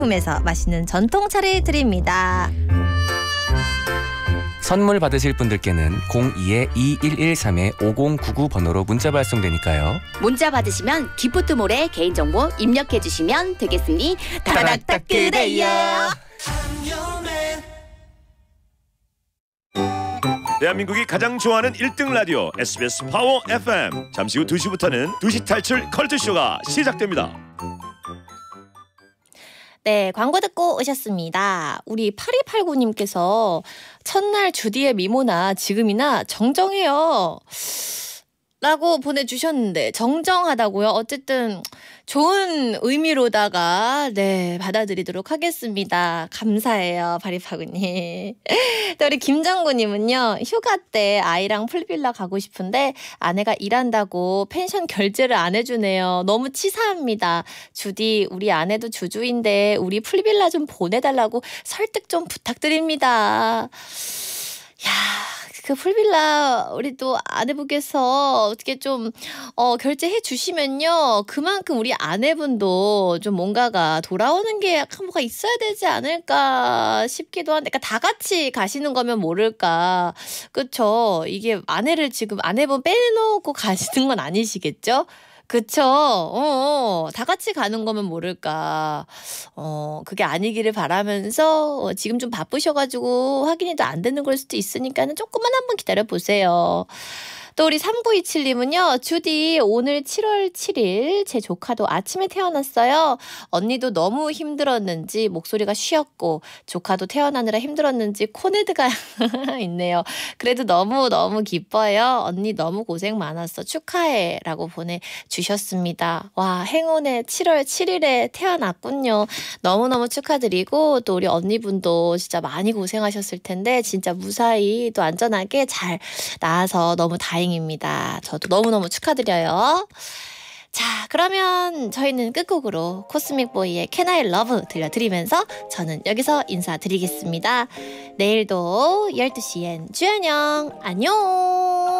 에서 맛있는 전통차를 드립니다. 선물 받으실 분들께는 02-2113-5099번호로 문자 발송되니까요. 문자 받으시면 기프트몰에 개인정보 입력해주시면 되겠으니 다닥닥 그래요. 대한민국이 가장 좋아하는 1등 라디오 SBS 파워 FM. 잠시 후 2시부터는 2시 탈출 컬투쇼가 시작됩니다. 네, 광고 듣고 오셨습니다. 우리 8289님께서 첫날 주디의 미모나 지금이나 정정해요 라고 보내주셨는데 정정하다고요? 어쨌든 좋은 의미로다가 네 받아들이도록 하겠습니다. 감사해요, 8289님. 또 우리 김정구님은요. 휴가 때 아이랑 풀빌라 가고 싶은데 아내가 일한다고 펜션 결제를 안 해주네요. 너무 치사합니다. 주디, 우리 아내도 주주인데 우리 풀빌라 좀 보내달라고 설득 좀 부탁드립니다. 야, 그 풀빌라 우리 또 아내분께서 어떻게 좀 결제해 주시면요, 그만큼 우리 아내분도 좀 뭔가가 돌아오는 게 약간 뭐가 있어야 되지 않을까 싶기도 한데, 그러니까 다 같이 가시는 거면 모를까, 그쵸? 이게 지금 아내분 빼놓고 가시는 건 아니시겠죠? 그쵸? 다 같이 가는 거면 모를까. 그게 아니기를 바라면서 지금 좀 바쁘셔가지고 확인이 또 안 되는 걸 수도 있으니까는 조금만 한번 기다려보세요. 또 우리 3927님은요. 주디, 오늘 7월 7일 제 조카도 아침에 태어났어요. 언니도 너무 힘들었는지 목소리가 쉬었고 조카도 태어나느라 힘들었는지 코네드가 있네요. 그래도 너무너무 기뻐요. 언니 너무 고생 많았어. 축하해 라고 보내주셨습니다. 와, 행운의 7월 7일에 태어났군요. 너무너무 축하드리고, 또 우리 언니분도 진짜 많이 고생하셨을 텐데 진짜 무사히 또 안전하게 잘 나와서 너무 다행입니다. 저도 너무너무 축하드려요. 자, 그러면 저희는 끝곡으로 코스믹보이의 Can I Love 들려드리면서 저는 여기서 인사드리겠습니다. 내일도 12시엔 주연영 안녕.